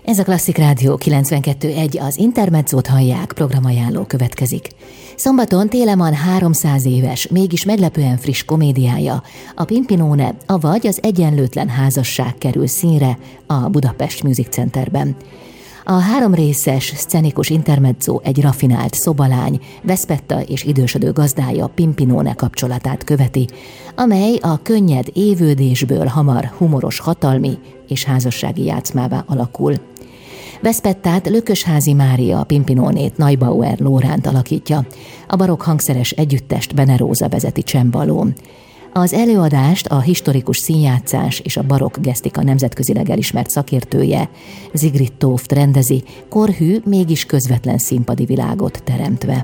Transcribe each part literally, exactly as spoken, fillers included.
Ez a Klasszik Rádió kilencvenkettő egy, az Intermezzót hallják, programajánló következik. Szombaton Téleman háromszáz éves, mégis meglepően friss komédiája, a Pimpinóne, avagy az Egyenlőtlen házasság kerül színre a Budapest Music Centerben. A három részes, szcenikus intermezzó egy rafinált szobalány, Veszpetta és idősödő gazdája Pimpinóne kapcsolatát követi, amely a könnyed évődésből hamar humoros hatalmi és házassági játszmává alakul. Veszpettát Lökösházi Mária, Pimpinónét Neubauer Lóránt alakítja, a barokk hangszeres együttest Bene Róza vezeti csembalón. Az előadást a historikus színjátszás és a barokk gesztika nemzetközileg elismert szakértője, Sigrid Tóft rendezi, korhű, mégis közvetlen színpadi világot teremtve.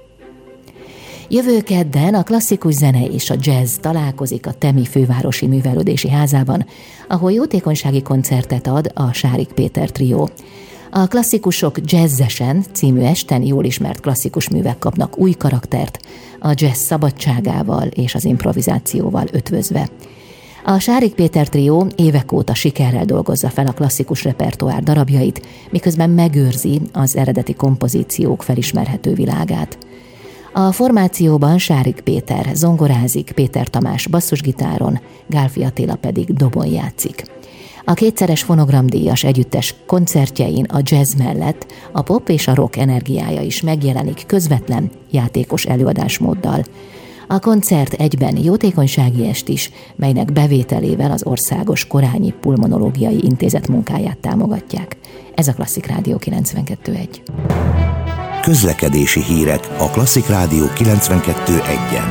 Jövő kedden a klasszikus zene és a jazz találkozik a Temi Fővárosi Művelődési Házában, ahol jótékonysági koncertet ad a Sárik Péter trió. A Klasszikusok jazzesen című esten jól ismert klasszikus művek kapnak új karaktert, a jazz szabadságával és az improvizációval ötvözve. A Sárik Péter trió évek óta sikerrel dolgozza fel a klasszikus repertoár darabjait, miközben megőrzi az eredeti kompozíciók felismerhető világát. A formációban Sárik Péter zongorázik, Péter Tamás basszusgitáron, Gálfi Attila pedig dobon játszik. A kétszeres fonogramdíjas együttes koncertjein a jazz mellett a pop és a rock energiája is megjelenik közvetlen, játékos előadásmóddal. A koncert egyben jótékonysági est is, melynek bevételével az Országos Korányi Pulmonológiai Intézet munkáját támogatják. Ez a Klasszik Rádió kilencvenkettő egy. Közlekedési hírek a Klasszik Rádió kilencvenkettő egyen.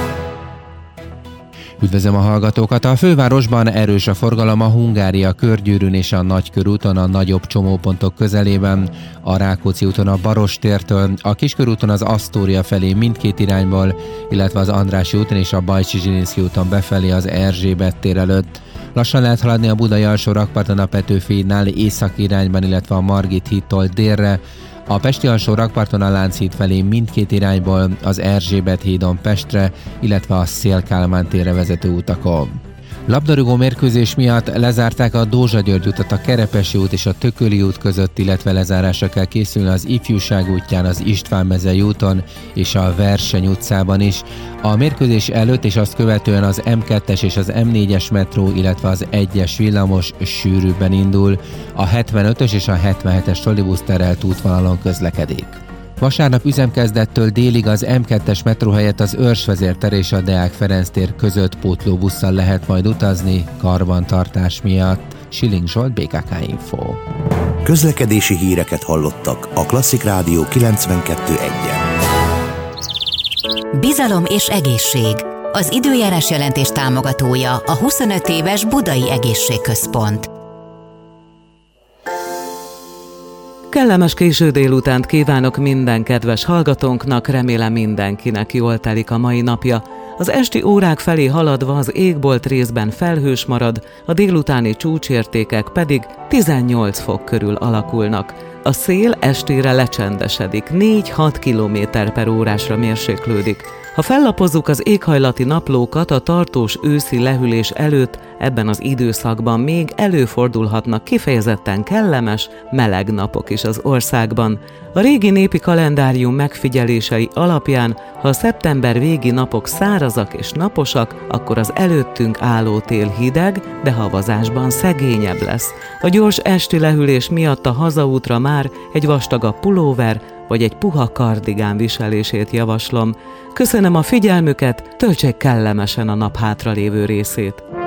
Üdvözlöm a hallgatókat! A fővárosban erős a forgalom a Hungária körgyűrűn és a Nagykörúton a nagyobb csomópontok közelében, a Rákóczi úton a Barostértől, a Kiskörúton az Asztória felé mindkét irányból, illetve az Andrássy úton és a Bajcsy-Zsilinszky úton befelé az Erzsébet tér előtt. Lassan lehet haladni a Budai alsó rakparton a Petőfi hídnál északi irányban, illetve a Margit hídtól délre, a Pesti alsó rakparton a Lánchíd felé mindkét irányból, az Erzsébet hídon Pestre, illetve a Széll-Kálmán térre vezető utakon. Labdarúgó mérkőzés miatt lezárták a Dózsa-György utat a Kerepesi út és a Tököli út között, illetve lezárásra kell készülni az Ifjúság útján, az István-mezei úton és a Verseny utcában is. A mérkőzés előtt és azt követően az em kettes és az em négyes metró, illetve az egyes villamos sűrűbben indul. A hetvenötös és a hetvenhetes trollibusz terelt útvonalon közlekedik. Vasárnap üzemkezdettől délig az em kettes metró helyett az Őrsvezértér és a Deák Ferenc tér között pótlóbusszal lehet majd utazni karbantartás miatt. Schilling Zsolt, bé ká ká Info. Közlekedési híreket hallottak a Klasszik Rádió kilencvenkettő egyen. Bizalom és egészség. Az időjárás jelentés támogatója a huszonöt éves Budai Egészségközpont. Kellemes késő délutánt kívánok minden kedves hallgatónknak, remélem mindenkinek jól telik a mai napja. Az esti órák felé haladva az égbolt részben felhős marad, a délutáni csúcsértékek pedig tizennyolc fok körül alakulnak. A szél estére lecsendesedik, négy-hat kilométer per órásra mérséklődik. Ha fellapozzuk az éghajlati naplókat, a tartós őszi lehűlés előtt ebben az időszakban még előfordulhatnak kifejezetten kellemes, meleg napok is az országban. A régi népi kalendárium megfigyelései alapján, ha a szeptember végi napok szárazak és naposak, akkor az előttünk álló tél hideg, de havazásban szegényebb lesz. A gyors esti lehűlés miatt a hazaútra már egy vastagabb pulóver vagy egy puha kardigán viselését javaslom. Köszönöm a figyelmüket, töltsék kellemesen a nap hátralévő részét.